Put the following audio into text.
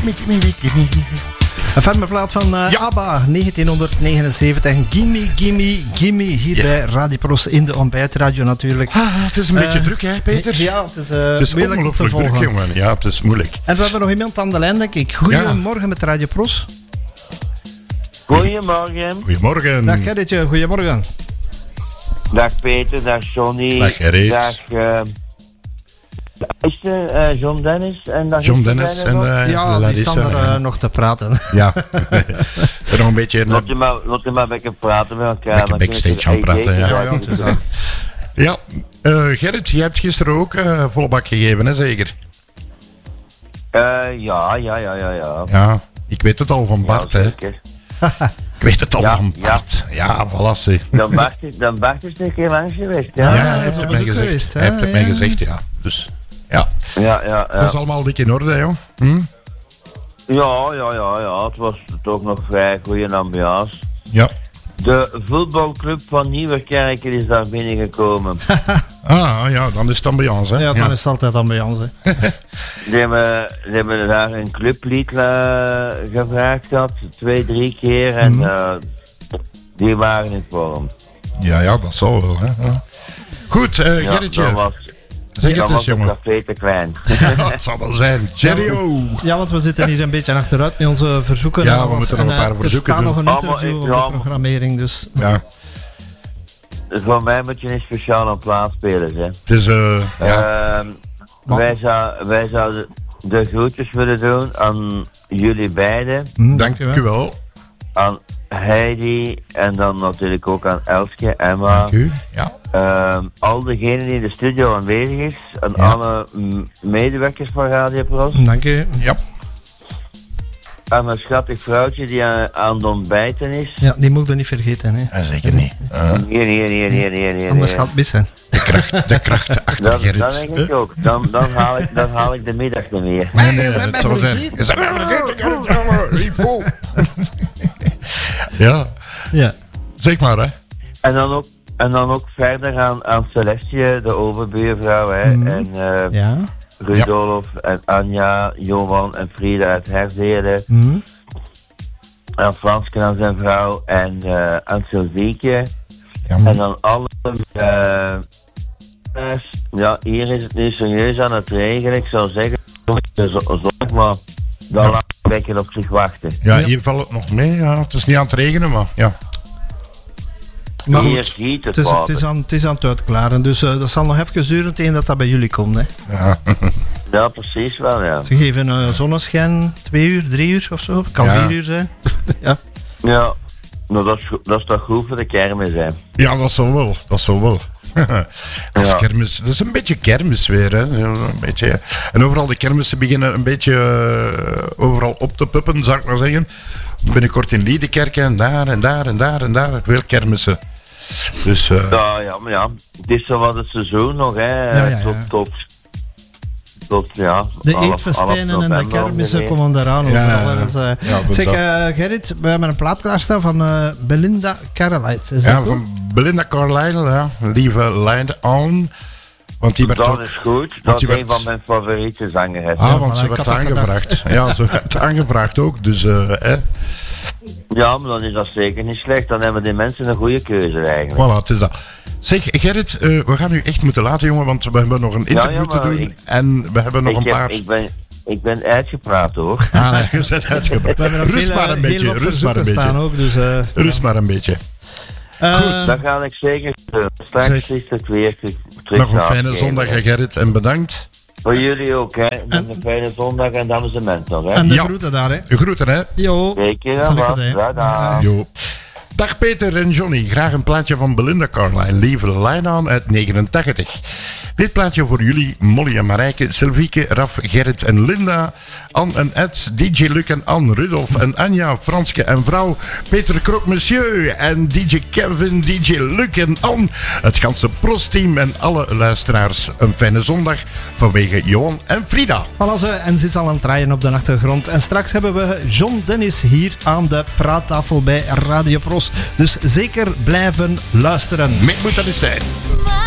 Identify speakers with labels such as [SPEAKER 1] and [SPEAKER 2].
[SPEAKER 1] Een ferme plaat van ABBA, 1979. Gimme, gimme, gimme. Hier bij Radio Pros in de ontbijtradio natuurlijk.
[SPEAKER 2] Het is een beetje druk, hè, Peter?
[SPEAKER 1] Ja, het is moeilijk om te volgen.
[SPEAKER 2] Druk, jongen. Ja, het is moeilijk.
[SPEAKER 1] En we hebben nog iemand aan de lijn, denk ik. Goedemorgen met Radio Pros.
[SPEAKER 3] Goedemorgen.
[SPEAKER 2] Goedemorgen.
[SPEAKER 1] Dag Gerritje, goedemorgen.
[SPEAKER 3] Dag Peter, dag Johnny.
[SPEAKER 2] Dag Gerrit.
[SPEAKER 3] Dag John Dennis. En dag
[SPEAKER 2] John Dennis en
[SPEAKER 1] ja,
[SPEAKER 2] Larissa,
[SPEAKER 1] die staan er nog te praten.
[SPEAKER 2] Ja, er nog een beetje...
[SPEAKER 3] Laat je maar lekker praten met elkaar.
[SPEAKER 2] Lekker backstage aan praten, ja. Gerrit, jij hebt gisteren ook volle bak gegeven, hè, zeker?
[SPEAKER 3] Ja.
[SPEAKER 2] Ja, ik weet het al van Bart, hè. Ik weet het al van Bart. Ja, voilà.
[SPEAKER 3] Dan Bart is een keer langs geweest, ja.
[SPEAKER 2] Ja, hij heeft het mij gezegd. Hij heeft het mij gezegd, ja. Dus, ja.
[SPEAKER 3] Ja.
[SPEAKER 2] Dat is allemaal dik in orde, joh.
[SPEAKER 3] Ja. Het was toch nog vrij goede ambiance.
[SPEAKER 2] Ja.
[SPEAKER 3] De voetbalclub van Nieuwerkerken is daar binnengekomen.
[SPEAKER 2] Ja, dan is het ambiance, hè.
[SPEAKER 1] Ja, dan is het altijd ambiance.
[SPEAKER 3] Die hebben daar een clublied gevraagd gehad, 2-3 keer. En die waren in vorm.
[SPEAKER 2] Ja, dat zal wel, hè. Ja. Goed, Gerritje. Zeg het eens, jongen.
[SPEAKER 3] Dat was café te klein.
[SPEAKER 2] Ja, het zal wel zijn. Cheerio.
[SPEAKER 1] Ja, want we zitten hier een beetje achteruit met onze verzoeken.
[SPEAKER 2] Ja, we moeten nog een paar verzoeken doen.
[SPEAKER 1] Er staat nog een interview op de programmering, dus...
[SPEAKER 2] Ja.
[SPEAKER 3] Voor mij moet je een speciale plaats spelen, hè.
[SPEAKER 2] Het is,
[SPEAKER 3] wij zouden de groetjes willen doen aan jullie beiden.
[SPEAKER 2] Dank u wel.
[SPEAKER 3] Aan Heidi en dan natuurlijk ook aan Elske, Emma.
[SPEAKER 2] Dank u, ja.
[SPEAKER 3] Al degenen die in de studio aanwezig is. En alle medewerkers van Radio Pros.
[SPEAKER 1] Dank u.
[SPEAKER 2] Ja.
[SPEAKER 3] En mijn schattig vrouwtje die aan het ontbijten is.
[SPEAKER 1] Ja, die moet je niet vergeten, hè.
[SPEAKER 2] Zeker niet.
[SPEAKER 3] Nee.
[SPEAKER 1] Anders gaat het missen.
[SPEAKER 2] De kracht achter Gerrit.
[SPEAKER 3] Dat denk ik ook. Dan haal ik de middag niet meer.
[SPEAKER 2] Nee, dat zal zijn. Je bent vergeten. Ja. Zeg maar, hè.
[SPEAKER 3] En dan ook verder aan Celestie, de overbuurvrouw, hè. En Rudolf en Anja, Johan en Frieda uit Herzelen. En Franske en zijn vrouw en aan Sylvieke. En dan alle... hier is het nu serieus aan het regenen. Ik zou zeggen, zorg maar. Dan laat ik een beetje op zich wachten.
[SPEAKER 2] Ja, hier valt het nog mee. Ja. Het is niet aan het regenen, maar ja.
[SPEAKER 1] Maar
[SPEAKER 3] hier
[SPEAKER 1] goed,
[SPEAKER 3] giet het
[SPEAKER 1] het is aan het uitklaren. Dus dat zal nog even duren tegen dat bij jullie komt. Hè.
[SPEAKER 3] Ja, precies wel, ja.
[SPEAKER 1] Ze geven zonneschijn 2 uur, 3 uur of zo. Kan 4 uur zijn.
[SPEAKER 3] Ja, nou, dat is toch goed voor de kermis, hè.
[SPEAKER 2] Ja, dat zal wel. Dat is kermis. Dat is een beetje kermis weer, hè. Een beetje. En overal de kermissen beginnen een beetje overal op te puppen, zou ik maar zeggen. Binnenkort in Liedekerke en daar. Veel kermissen. Dus,
[SPEAKER 3] maar het is zo wat het seizoen nog, hè. Tot
[SPEAKER 1] de eetfestijnen en de kermissen komen daaraan. Zeg, Gerrit, we hebben een plaat klaarstaan van Belinda Carlisle.
[SPEAKER 2] Van Belinda Carlisle, ja. Lieve Light On. Want die werd
[SPEAKER 3] dat is goed. Dat is een van mijn favoriete zangeressen.
[SPEAKER 2] Want ze werd aangevraagd. Ja, ze werd aangevraagd ook. Dus,
[SPEAKER 3] Ja, maar dan is dat zeker niet slecht. Dan hebben die mensen een goede keuze eigenlijk.
[SPEAKER 2] Voilà, het is dat. Zeg, Gerrit, we gaan u echt moeten laten, jongen, want we hebben nog een interview te doen. En we hebben nog een paar...
[SPEAKER 3] Ik ben uitgepraat, hoor.
[SPEAKER 2] Nee, je bent uitgepraat. Rust maar een beetje. Rust maar een beetje.
[SPEAKER 3] Goed. Dat ga ik zeker doen. Straks is het weer terug.
[SPEAKER 2] Nog een fijne zondag, Gerrit, en bedankt.
[SPEAKER 3] Voor jullie ook, hè. Nog een fijne zondag en dames en mensen, hè.
[SPEAKER 1] En de groeten daar, hè.
[SPEAKER 2] De groeten, hè.
[SPEAKER 1] Jo.
[SPEAKER 3] Zeker, dag.
[SPEAKER 2] Jo. Dag Peter en Johnny, graag een plaatje van Belinda Carlisle, Lieve Lijnaan uit 89. Dit plaatje voor jullie, Molly en Marijke, Sylvieke, Raf, Gerrit en Linda, Anne en Ed, DJ Luc en Anne, Rudolf en Anja, Franske en vrouw, Peter Krok Monsieur en DJ Kevin, DJ Luc en Anne, het ganse Pros-team en alle luisteraars. Een fijne zondag vanwege Johan en Frida.
[SPEAKER 1] En ze is al aan het draaien op de achtergrond. En straks hebben we John Dennis hier aan de praattafel bij Radio Pros. Dus zeker blijven luisteren.
[SPEAKER 2] Meer moet dat eens zijn.